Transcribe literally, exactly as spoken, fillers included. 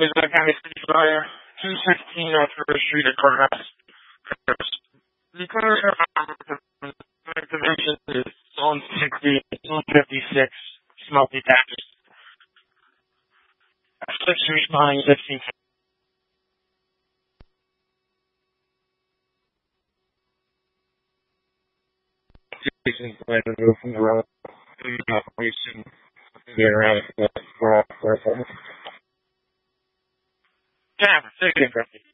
is that kind of fire. two sixteen North River Street across. The corner of the dimension is zone sixty, zone fifty-six, smoke detectors. Six responding fifteen. Jason's going to move from the road. We should get around it. Yeah, take it,